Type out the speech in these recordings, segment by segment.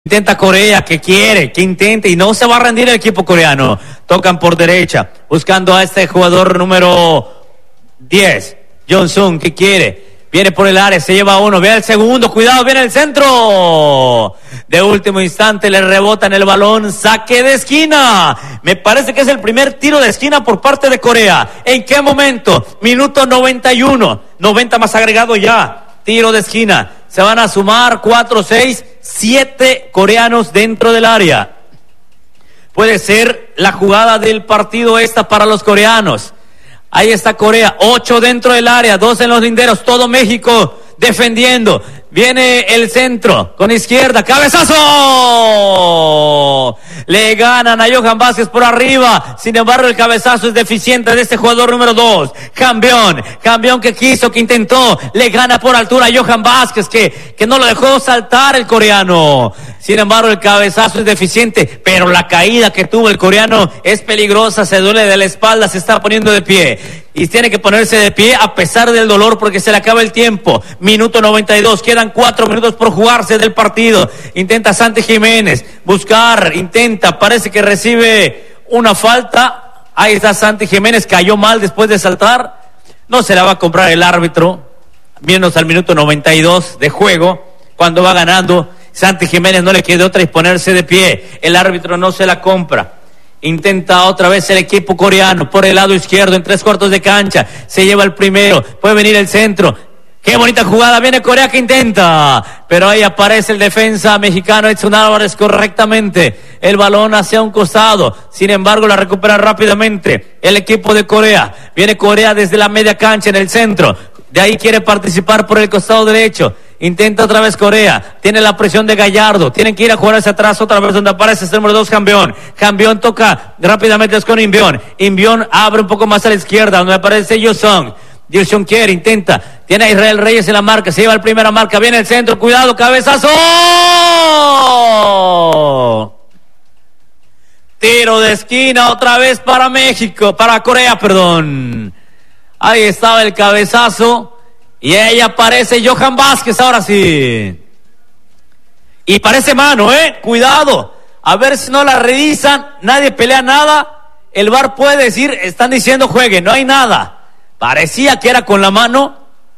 Intenta Corea, que quiere, que intente, y no se va a rendir el equipo coreano. Tocan por derecha, buscando a este jugador número 10, Jong-sung, que quiere. Viene por el área, se lleva uno, ve el segundo, cuidado, viene el centro. De último instante le rebotan el balón, saque de esquina. Me parece que es el primer tiro de esquina por parte de Corea. ¿En qué momento? Minuto 91, 90 más agregado ya. Tiro de esquina. Se van a sumar 4, 6, 7 coreanos dentro del área. Puede ser la jugada del partido esta para los coreanos. Ahí está Corea, 8 dentro del área, 2 en los linderos, todo México defendiendo. Viene el centro, con izquierda, ¡cabezazo! Le ganan a Johan Vázquez por arriba. Sin embargo, el cabezazo es deficiente de este jugador número 2. Campeón que quiso, que intentó. Le gana por altura a Johan Vázquez, que no lo dejó saltar el coreano. Sin embargo, el cabezazo es deficiente, pero la caída que tuvo el coreano es peligrosa, se duele de la espalda, se está poniendo de pie. Y tiene que ponerse de pie a pesar del dolor porque se le acaba el tiempo. Minuto 92, quedan 4 minutos por jugarse del partido. Intenta Santi Jiménez buscar, parece que recibe una falta. Ahí está Santi Jiménez, cayó mal después de saltar. No se la va a comprar el árbitro, menos al minuto 92 de juego, cuando va ganando. Santi Jiménez no le quedó otra y ponerse de pie. El árbitro no se la compra. Intenta otra vez el equipo coreano por el lado izquierdo en 3/4 de cancha. Se lleva el primero, puede venir el centro. Qué bonita jugada, viene Corea que intenta, pero ahí aparece el defensa mexicano Edson Álvarez correctamente. El balón hacia un costado, sin embargo la recupera rápidamente el equipo de Corea. Viene Corea desde la media cancha en el centro, de ahí quiere participar por el costado derecho. Intenta otra vez Corea, tiene la presión de Gallardo, tienen que ir a jugar hacia atrás otra vez donde aparece el número 2 Campeón. Campeón toca rápidamente con Inbión. Inbión abre un poco más a la izquierda donde aparece Jong-sung. Jong-sung quiere, intenta, tiene a Israel Reyes en la marca, se lleva la primera marca, viene el centro, cuidado, cabezazo. Tiro de esquina otra vez para para Corea, perdón. Ahí estaba el cabezazo. Y ahí aparece Johan Vázquez, ahora sí. Y parece mano, cuidado. A ver si no la revisan, nadie pelea nada. El VAR puede decir, están diciendo juegue, no hay nada. Parecía que era con la mano.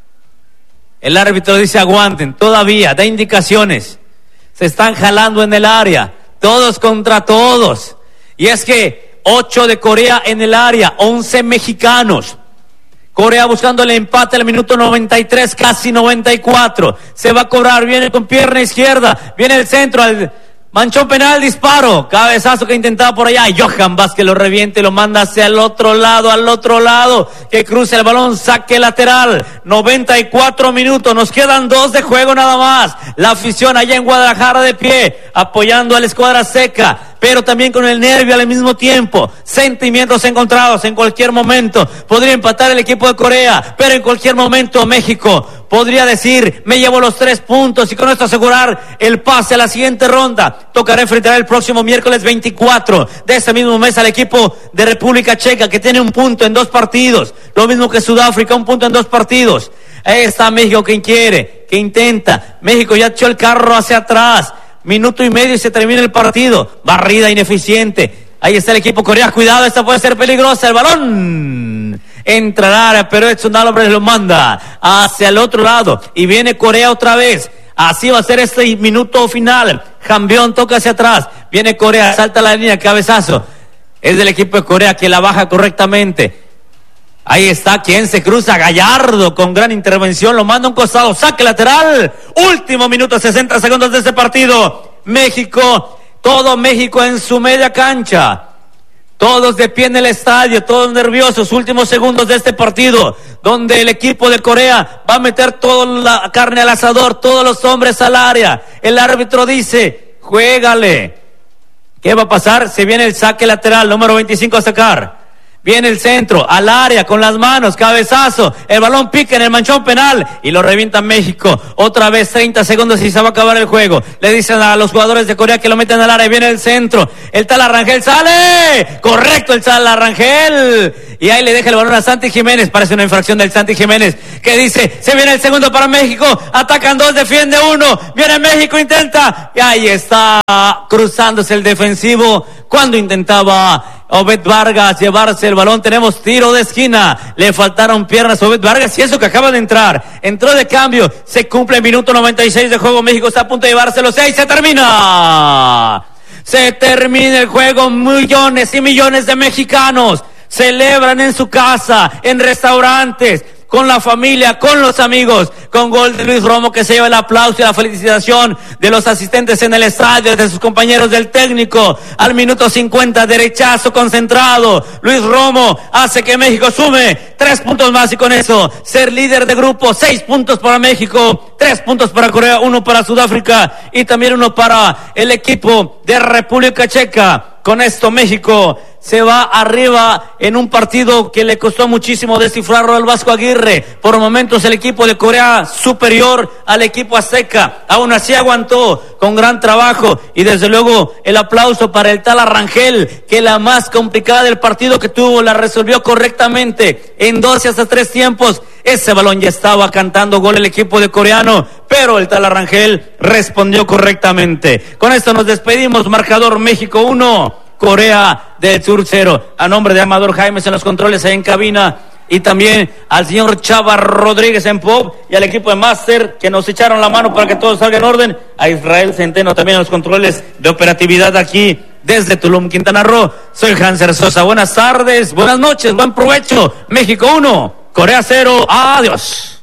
El árbitro dice aguanten, todavía, da indicaciones. Se están jalando en el área, todos contra todos. Y es que 8 de Corea en el área, 11 mexicanos. Corea buscando el empate al minuto 93, casi 94. Se va a cobrar, viene con pierna izquierda, viene el centro, al manchón penal, disparo, cabezazo que intentaba por allá. Johan Vázquez lo reviente y lo manda hacia el otro lado, que cruce el balón, saque lateral. 94 minutos, nos quedan 2 de juego nada más. La afición allá en Guadalajara de pie, apoyando a la escuadra seca, pero también con el nervio al mismo tiempo. Sentimientos encontrados. En cualquier momento podría empatar el equipo de Corea, pero en cualquier momento México podría decir, me llevo los 3 puntos y con esto asegurar el pase a la siguiente ronda. Tocará enfrentar el próximo miércoles 24 de este mismo mes al equipo de República Checa, que tiene 1 punto en 2 partidos. Lo mismo que Sudáfrica, 1 punto en 2 partidos. Ahí está México, quien quiere, que intenta. México ya echó el carro hacia atrás. Minuto y medio y se termina el partido. Barrida ineficiente. Ahí está el equipo coreano. Cuidado, esta puede ser peligrosa. El balón entra al área, pero Edson Álvarez lo manda hacia el otro lado. Y viene Corea otra vez. Así va a ser este minuto final. Campeón toca hacia atrás. Viene Corea, salta la línea, cabezazo. Es del equipo de Corea que la baja correctamente. Ahí está, quien se cruza, Gallardo con gran intervención, lo manda a un costado, saque lateral, último minuto, 60 segundos de este partido. México, todo México en su media cancha, todos de pie en el estadio, todos nerviosos, últimos segundos de este partido, donde el equipo de Corea va a meter toda la carne al asador, todos los hombres al área. El árbitro dice, juégale. ¿Qué va a pasar? Se viene el saque lateral, número 25 a sacar. Viene el centro, al área, con las manos, cabezazo, el balón pica en el manchón penal y lo revienta México. Otra vez 30 segundos y se va a acabar el juego. Le dicen a los jugadores de Corea que lo meten al área, viene el centro, el tal Arrangel sale, correcto el tal Arrangel, y ahí le deja el balón a Santi Jiménez, parece una infracción del Santi Jiménez, que dice, se viene el segundo para México, atacan dos, defiende uno, viene México, intenta, y ahí está cruzándose el defensivo, cuando intentaba Obed Vargas llevarse el balón. Tenemos tiro de esquina, le faltaron piernas a Obed Vargas y eso que acaba de entrar, entró de cambio, se cumple el minuto 96 de juego, México está a punto de llevárselo, 6, se termina el juego. Millones y millones de mexicanos celebran en su casa, en restaurantes, con la familia, con los amigos, con gol de Luis Romo, que se lleva el aplauso y la felicitación de los asistentes en el estadio, de sus compañeros del técnico. Al minuto 50, derechazo concentrado, Luis Romo hace que México sume 3 puntos más y con eso ser líder de grupo. 6 puntos para México, 3 puntos para Corea, 1 para Sudáfrica y también 1 para el equipo de República Checa. Con esto México se va arriba en un partido que le costó muchísimo descifrarlo al Vasco Aguirre. Por momentos el equipo de Corea superior al equipo azteca. Aún así aguantó con gran trabajo y desde luego el aplauso para el tal Arrangel, que la más complicada del partido que tuvo la resolvió correctamente en 12 hasta 3 tiempos. Ese balón ya estaba cantando gol el equipo de coreano, pero el tal Arrangel respondió correctamente. Con esto nos despedimos. Marcador México 1, Corea del Sur 0. A nombre de Amador Jaimes en los controles ahí en cabina y también al señor Chava Rodríguez en pop y al equipo de Master que nos echaron la mano para que todo salga en orden. A Israel Centeno también en los controles de operatividad aquí desde Tulum, Quintana Roo. Soy Hanser Sosa. Buenas tardes, buenas noches, buen provecho. México 1, Corea 0. Adiós.